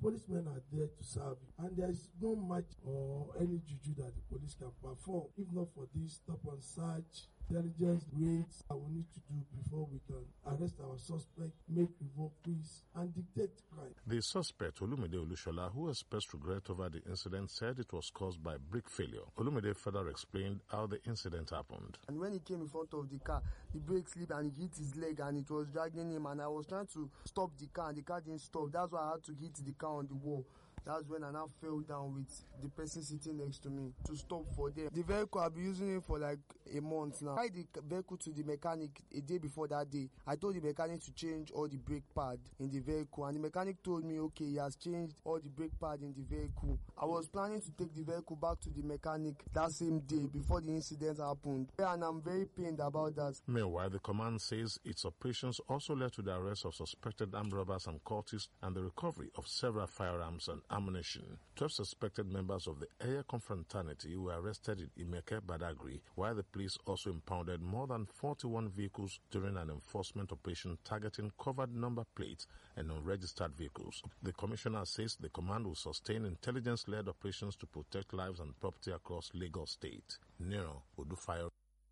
policemen are there to serve you, and there is no match or any juju that the police can perform if not for this stop and search intelligence raids that we need to do before we can arrest our suspect, make revokees, and detect crime. The suspect, Olumide Olushola, who expressed regret over the incident, said it was caused by brake failure. Olumide further explained how the incident happened. And when he came in front of the car, the brake slipped and he hit his leg and it was dragging him, and I was trying to stop the car and the car didn't stop. That's why I had to hit the car on the wall. That's when I now fell down with the person sitting next to me to stop for them. The vehicle, I've been using it for like a month now. I the vehicle to the mechanic a day before that day. I told the mechanic to change all the brake pad in the vehicle, and the mechanic told me, okay, he has changed all the brake pad in the vehicle. I was planning to take the vehicle back to the mechanic that same day before the incident happened, and I'm very pained about that. Meanwhile, the command says its operations also led to the arrest of suspected armed robbers and cultists and the recovery of several firearms and ammunition. 12 suspected members of the Air Confraternity were arrested in Imeke, Badagry, while the police also impounded more than 41 vehicles during an enforcement operation targeting covered number plates and unregistered vehicles. The commissioner says the command will sustain intelligence-led operations to protect lives and property across Lagos State. Nero Odufayo.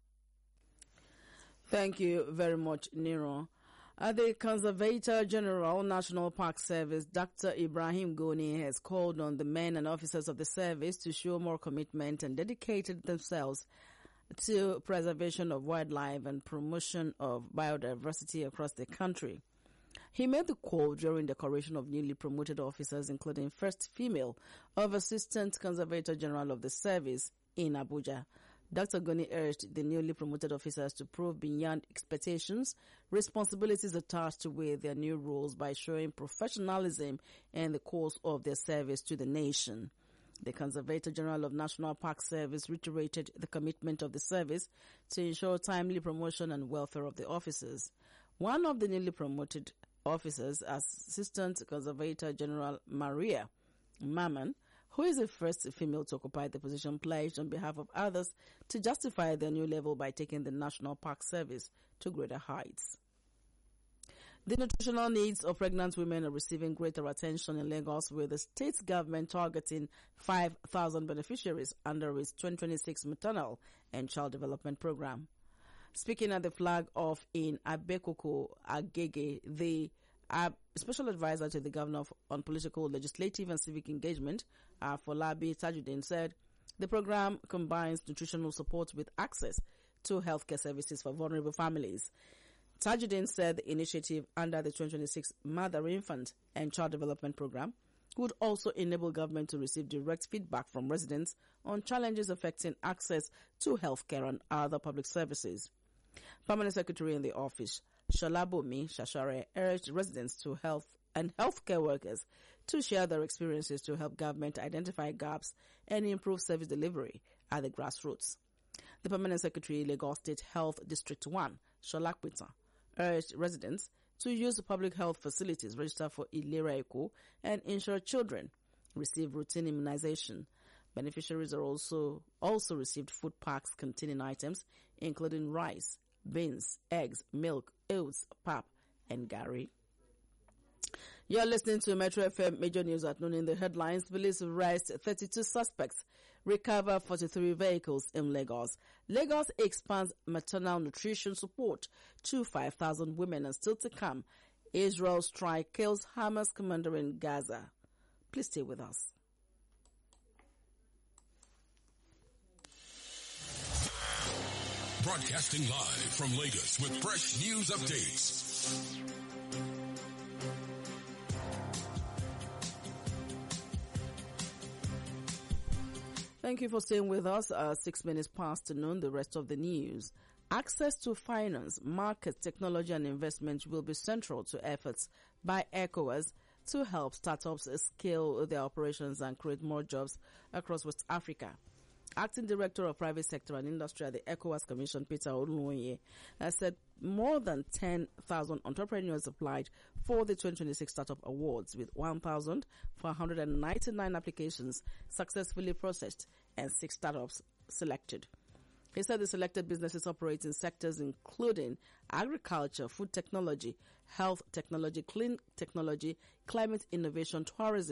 Thank you very much, Nero. The Conservator General, National Park Service, Dr. Ibrahim Goni, has called on the men and officers of the service to show more commitment and dedicated themselves to preservation of wildlife and promotion of biodiversity across the country. He made the call during the decoration of newly promoted officers, including first female of Assistant Conservator General of the service in Abuja. Dr. Goni urged the newly promoted officers to prove beyond expectations responsibilities attached with their new roles by showing professionalism in the course of their service to the nation. The Conservator General of National Park Service reiterated the commitment of the service to ensure timely promotion and welfare of the officers. One of the newly promoted officers, Assistant Conservator General Maria Maman, who is the first female to occupy the position, pledged on behalf of others to justify their new level by taking the National Park Service to greater heights. The nutritional needs of pregnant women are receiving greater attention in Lagos, with the state government targeting 5,000 beneficiaries under its 2026 maternal and child development program. Speaking at the flag off in Abekoko, Agege, the Special Advisor to the Governor on Political, Legislative and Civic Engagement, Folabi Tajuddin, said the program combines nutritional support with access to healthcare services for vulnerable families. Tajuddin said the initiative under the 2026 Mother, Infant and Child Development Program would also enable government to receive direct feedback from residents on challenges affecting access to healthcare and other public services. Permanent Secretary in the office, Sholabomi Shashare, urged residents to healthcare workers to share their experiences to help government identify gaps and improve service delivery at the grassroots. The Permanent Secretary, Lagos State Health District 1, Sholakwita, urged residents to use public health facilities registered for Ilera Eko and ensure children receive routine immunization. Beneficiaries are also received food packs containing items including rice, beans, eggs, milk, oats, pap, and gari. You're listening to Metro FM Major News at noon. In the headlines, police arrest 32 suspects, recover 43 vehicles in Lagos. Lagos expands maternal nutrition support to 5,000 women, and still to come, Israel strike kills Hamas commander in Gaza. Please stay with us. Broadcasting live from Lagos with fresh news updates. Thank you for staying with us. 6 minutes past noon, the rest of the news. Access to finance, market, technology and investment will be central to efforts by ECOWAS to help startups scale their operations and create more jobs across West Africa. Acting Director of Private Sector and Industry at the ECOWAS Commission, Peter Olunwoye, has said more than 10,000 entrepreneurs applied for the 2026 Startup Awards, with 1,499 applications successfully processed and 6 startups selected. He said the selected businesses operate in sectors including agriculture, food technology, health technology, clean technology, climate innovation, tourism,